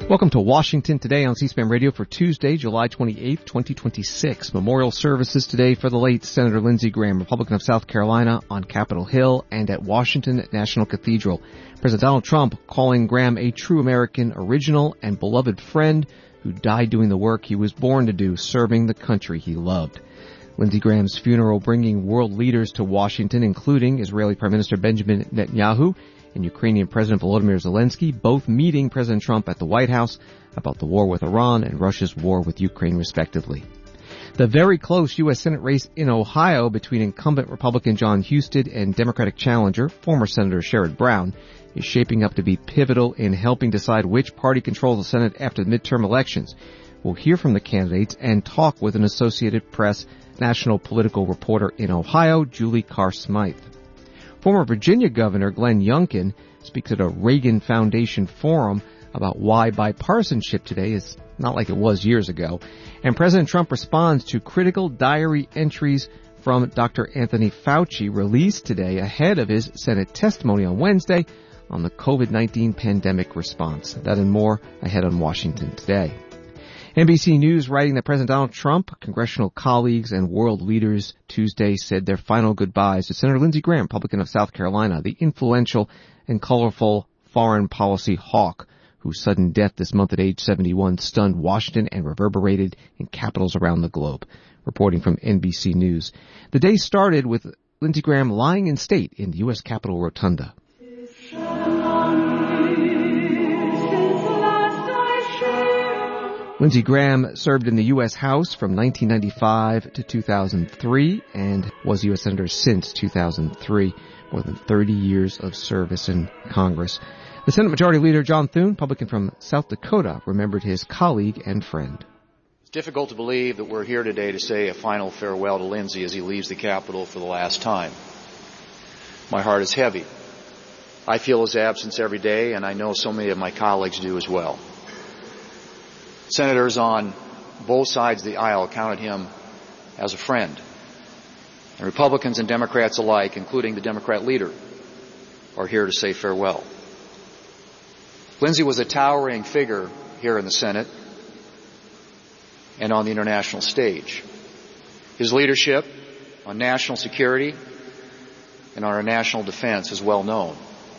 Welcome to Washington Today on C-SPAN Radio for Tuesday, July 28th, 2026. Memorial services today for the late Senator Lindsey Graham, Republican of South Carolina, on Capitol Hill and at Washington National Cathedral. President Donald Trump calling Graham a true American, original, and beloved friend who died doing the work he was born to do, serving the country he loved. Lindsey Graham's funeral bringing world leaders to Washington, including Israeli Prime Minister Benjamin Netanyahu and Ukrainian President Volodymyr Zelensky, both meeting President Trump at the White House about the war with Iran and Russia's war with Ukraine, respectively. The very close U.S. Senate race in Ohio between incumbent Republican Jon Husted and Democratic challenger, former Senator Sherrod Brown, is shaping up to be pivotal in helping decide which party controls the Senate after the midterm elections. We'll hear from the candidates and talk with an Associated Press national political reporter in Ohio, Julie Carr-Smythe. Former Virginia Governor Glenn Youngkin speaks at a Reagan Foundation forum about why bipartisanship today is not like it was years ago. And President Trump responds to critical diary entries from Dr. Anthony Fauci released today ahead of his Senate testimony on Wednesday on the COVID-19 pandemic response. That and more ahead on Washington Today. NBC News writing that President Donald Trump, congressional colleagues, and world leaders Tuesday said their final goodbyes to Senator Lindsey Graham, Republican of South Carolina, the influential and colorful foreign policy hawk whose sudden death this month at age 71 stunned Washington and reverberated in capitals around the globe. Reporting from NBC News. The day started with Lindsey Graham lying in state in the U.S. Capitol Rotunda. Lindsey Graham served in the U.S. House from 1995 to 2003 and was U.S. Senator since 2003. More than 30 years of service in Congress. The Senate Majority Leader John Thune, Republican from South Dakota, remembered his colleague and friend. It's difficult to believe that we're here today to say a final farewell to Lindsey as he leaves the Capitol for the last time. My heart is heavy. I feel his absence every day, and I know so many of my colleagues do as well. Senators on both sides of the aisle counted him as a friend. And Republicans and Democrats alike, including the Democrat leader, are here to say farewell. Lindsey was a towering figure here in the Senate and on the international stage. His leadership on national security and on our national defense is well known.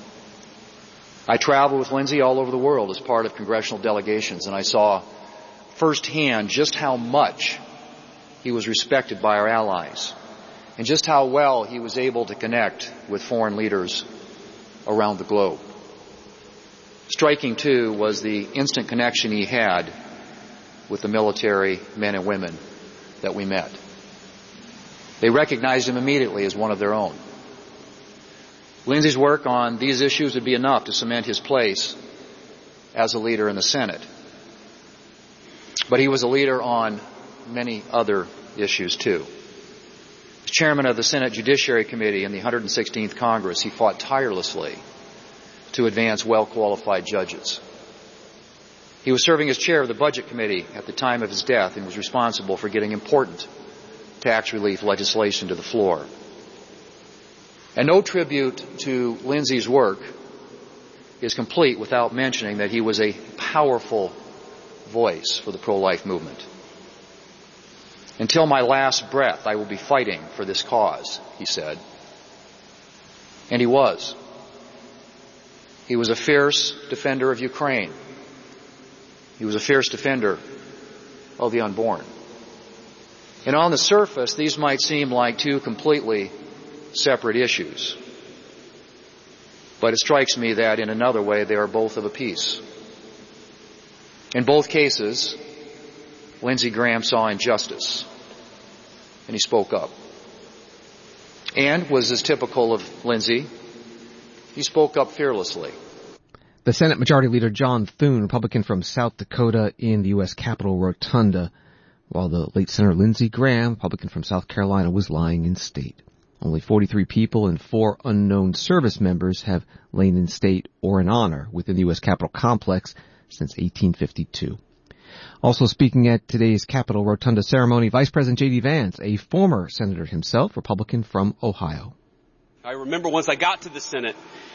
I traveled with Lindsey all over the world as part of congressional delegations, and I saw firsthand just how much he was respected by our allies and just how well he was able to connect with foreign leaders around the globe. Striking, too, was the instant connection he had with the military men and women that we met. They recognized him immediately as one of their own. Lindsey's work on these issues would be enough to cement his place as a leader in the Senate. But he was a leader on many other issues, too. As chairman of the Senate Judiciary Committee in the 116th Congress, he fought tirelessly to advance well-qualified judges. He was serving as chair of the Budget Committee at the time of his death and was responsible for getting important tax relief legislation to the floor. And no tribute to Lindsey's work is complete without mentioning that he was a powerful voice for the pro-life movement. Until my last breath, I will be fighting for this cause, he said. And he was. He was a fierce defender of Ukraine. He was a fierce defender of the unborn. And on the surface, these might seem like two completely separate issues. But it strikes me that in another way, they are both of a piece. In both cases, Lindsey Graham saw injustice, and he spoke up. And, was as typical of Lindsey, he spoke up fearlessly. The Senate Majority Leader John Thune, Republican from South Dakota in the U.S. Capitol Rotunda, while the late Senator Lindsey Graham, Republican from South Carolina, was lying in state. Only 43 people and 4 unknown service members have lain in state or in honor within the U.S. Capitol complex since 1852. Also speaking at today's Capitol Rotunda ceremony, Vice President J.D. Vance, a former senator himself, Republican from Ohio. I remember once I got to the Senate,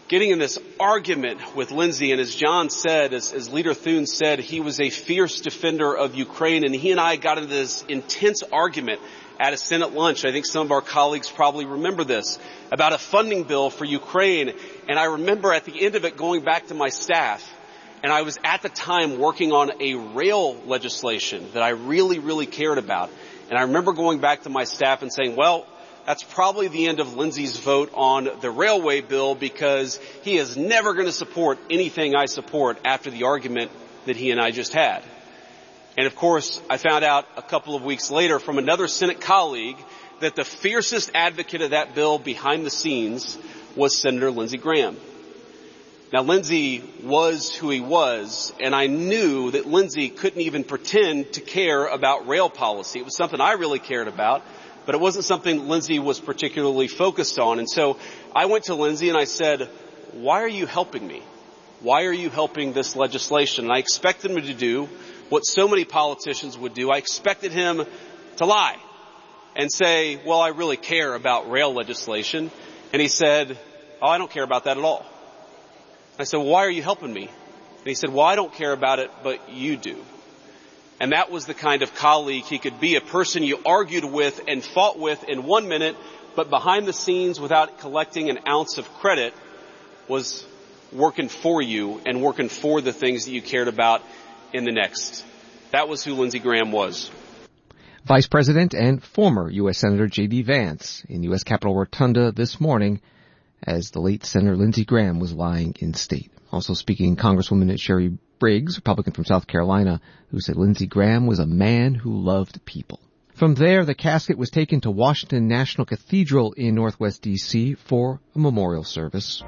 getting in this argument with Lindsey. And as John said, as Leader Thune said, he was a fierce defender of Ukraine. And he and I got into this intense argument at a Senate lunch. I think some of our colleagues probably remember this, about a funding bill for Ukraine. And I remember at the end of it going back to my staff, and I was at the time working on a rail legislation that I really, really cared about. And I remember going back to my staff and saying, well, that's probably the end of Lindsey's vote on the railway bill, because he is never going to support anything I support after the argument that he and I just had. And of course, I found out a couple of weeks later from another Senate colleague that the fiercest advocate of that bill behind the scenes was Senator Lindsey Graham. Now, Lindsey was who he was, and I knew that Lindsey couldn't even pretend to care about rail policy. It was something I really cared about, but it wasn't something Lindsey was particularly focused on. And so I went to Lindsey and I said, why are you helping me? Why are you helping this legislation? And I expected him to do what so many politicians would do. I expected him to lie and say, well, I really care about rail legislation. And he said, oh, I don't care about that at all. I said, well, why are you helping me? And he said, well, I don't care about it, but you do. And that was the kind of colleague he could be, a person you argued with and fought with in 1 minute, but behind the scenes, without collecting an ounce of credit, was working for you and working for the things that you cared about in the next. That was who Lindsey Graham was. Vice President and former U.S. Senator J.D. Vance in U.S. Capitol Rotunda this morning as the late Senator Lindsey Graham was lying in state. Also speaking, Congresswoman Sherry Briggs, Republican from South Carolina, who said Lindsey Graham was a man who loved people. From there, the casket was taken to Washington National Cathedral in Northwest D.C. for a memorial service.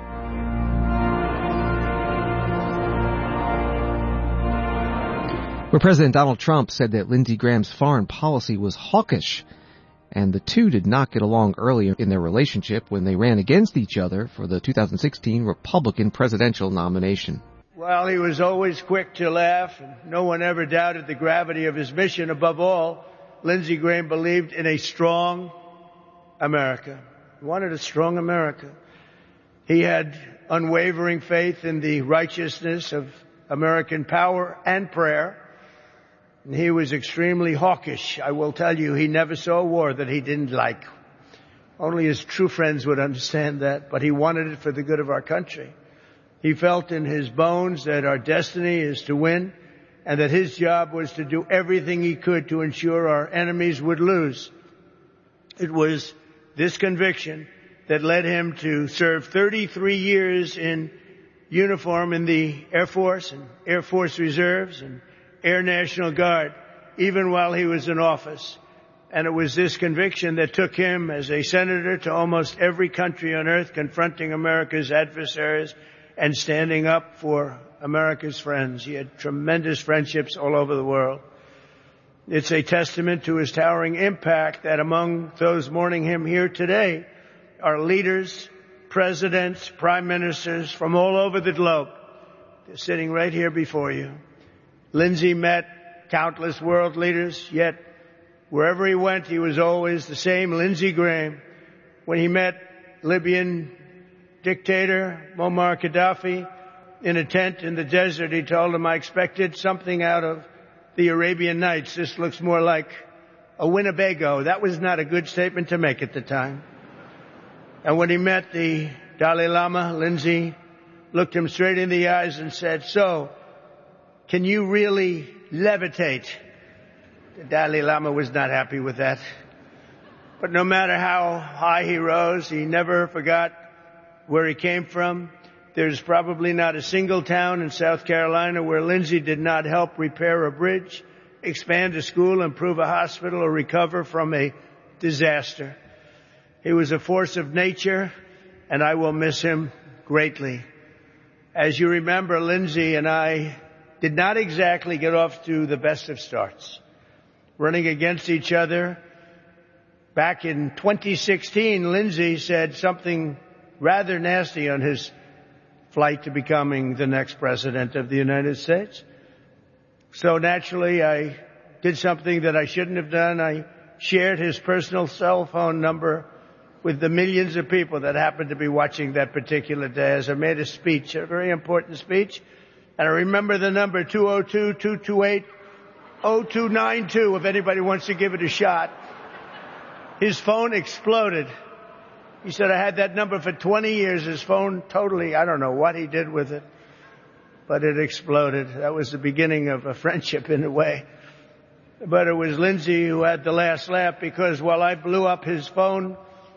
Where President Donald Trump said that Lindsey Graham's foreign policy was hawkish, and the two did not get along earlier in their relationship when they ran against each other for the 2016 Republican presidential nomination. While he was always quick to laugh, and no one ever doubted the gravity of his mission, above all, Lindsey Graham believed in a strong America. He wanted a strong America. He had unwavering faith in the righteousness of American power and prayer. And he was extremely hawkish. I will tell you, he never saw a war that he didn't like. Only his true friends would understand that, but he wanted it for the good of our country. He felt in his bones that our destiny is to win, and that his job was to do everything he could to ensure our enemies would lose. It was this conviction that led him to serve 33 years in uniform in the Air Force and Air Force Reserves and Air National Guard, even while he was in office. And it was this conviction that took him as a senator to almost every country on earth, confronting America's adversaries and standing up for America's friends. He had tremendous friendships all over the world. It's a testament to his towering impact that among those mourning him here today are leaders, presidents, prime ministers from all over the globe. They're sitting right here before you. Lindsey met countless world leaders, yet wherever he went, he was always the same Lindsey Graham. When he met Libyan dictator Muammar Gaddafi in a tent in the desert, he told him, I expected something out of the Arabian Nights. This looks more like a Winnebago. That was not a good statement to make at the time. And when he met the Dalai Lama, Lindsey looked him straight in the eyes and said, so, can you really levitate? The Dalai Lama was not happy with that. But no matter how high he rose, he never forgot where he came from. There's probably not a single town in South Carolina where Lindsey did not help repair a bridge, expand a school, improve a hospital, or recover from a disaster. He was a force of nature, and I will miss him greatly. As you remember, Lindsey and I did not exactly get off to the best of starts. Running against each other. Back in 2016, Lindsey said something rather nasty on his flight to becoming the next president of the United States. So naturally, I did something that I shouldn't have done. I shared his personal cell phone number with the millions of people that happened to be watching that particular day as I made a speech, a very important speech. And I remember the number 202-228-0292 if anybody wants to give it a shot. His phone exploded. He said, I had that number for 20 years. His phone totally, I don't know what he did with it, but it exploded. That was the beginning of a friendship in a way. But it was Lindsey who had the last laugh, because while I blew up his phone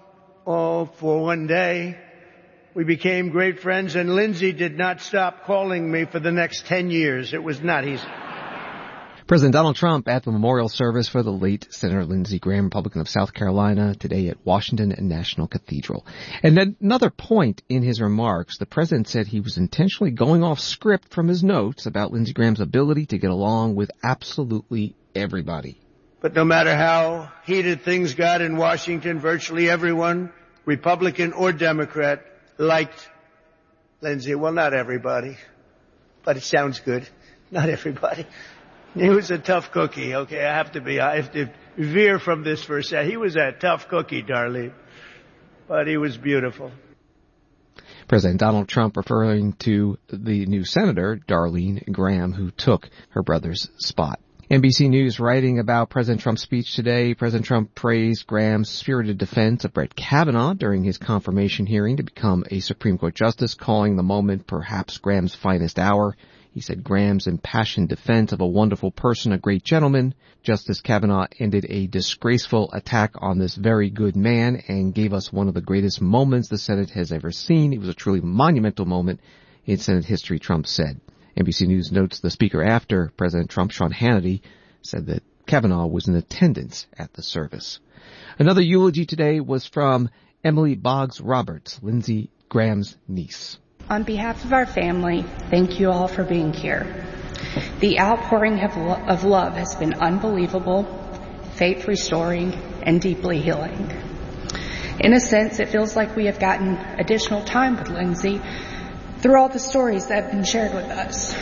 for one day, we became great friends, and Lindsey did not stop calling me for the next 10 years. It was not easy. President Donald Trump at the memorial service for the late Senator Lindsey Graham, Republican of South Carolina, today at Washington National Cathedral. And then another point in his remarks, the president said he was intentionally going off script from his notes about Lindsey Graham's ability to get along with absolutely everybody. But no matter how heated things got in Washington, virtually everyone, Republican or Democrat, liked Lindsey. Well, not everybody, but it sounds good. Not everybody. He was a tough cookie, okay? I have to veer from this for a second. He was a tough cookie, Darlene, but he was beautiful. President Donald Trump referring to the new senator, Darlene Graham, who took her brother's spot. NBC News writing about President Trump's speech today. President Trump praised Graham's spirited defense of Brett Kavanaugh during his confirmation hearing to become a Supreme Court justice, calling the moment perhaps Graham's finest hour. He said Graham's impassioned defense of a wonderful person, a great gentleman. Justice Kavanaugh ended a disgraceful attack on this very good man and gave us one of the greatest moments the Senate has ever seen. It was a truly monumental moment in Senate history, Trump said. NBC News notes the speaker after President Trump, Sean Hannity, said that Kavanaugh was in attendance at the service. Another eulogy today was from Emily Boggs Roberts, Lindsey Graham's niece. On behalf of our family, thank you all for being here. The outpouring of love has been unbelievable, faith-restoring, and deeply healing. In a sense, it feels like we have gotten additional time with Lindsey through all the stories that have been shared with us.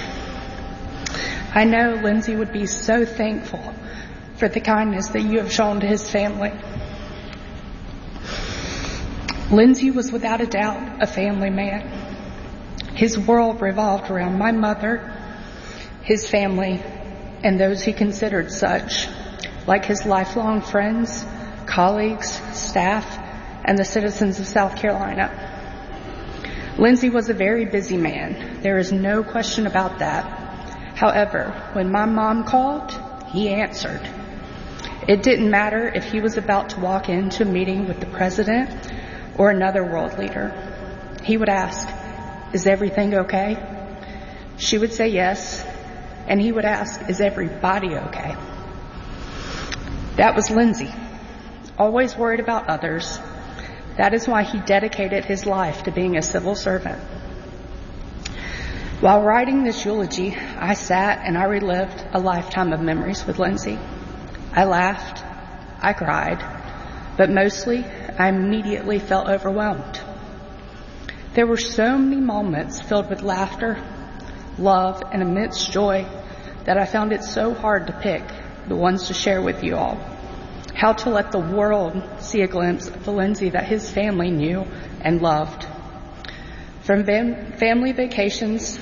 I know Lindsey would be so thankful for the kindness that you have shown to his family. Lindsey was without a doubt a family man. His world revolved around my mother, his family, and those he considered such, like his lifelong friends, colleagues, staff, and the citizens of South Carolina. Lindsey was a very busy man. There is no question about that. However, when my mom called, he answered. It didn't matter if he was about to walk into a meeting with the president or another world leader. He would ask, "Is everything okay?" She would say yes, and he would ask, "Is everybody okay?" That was Lindsey, always worried about others. That is why he dedicated his life to being a civil servant. While writing this eulogy, I sat and I relived a lifetime of memories with Lindsey. I laughed, I cried, but mostly I immediately felt overwhelmed. There were so many moments filled with laughter, love, and immense joy that I found it so hard to pick the ones to share with you all. How to let the world see a glimpse of the Lindsey that his family knew and loved. From family vacations